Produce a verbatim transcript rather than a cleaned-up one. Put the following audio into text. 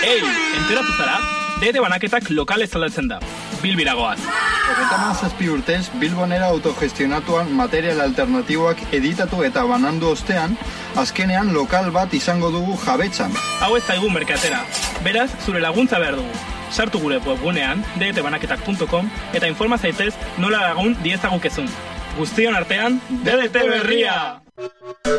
Ei, enteratu zara? D D T banaketak lokal ezaldatzen da. Bilbiragoaz. Hogeita hamazazpi urtez, Bilbonera autogestionatuan material alternatiboak editatu eta banandu ostean, azkenean lokal bat izango dugu jabetzan. Hau ez zaigu merkatera. Beraz, zure laguntza behar dugu. Sartu gure webgunean, d d t banaketak puntu com, eta informa zaitez nola lagun diezagukezun. Guztion artean, D D T berria!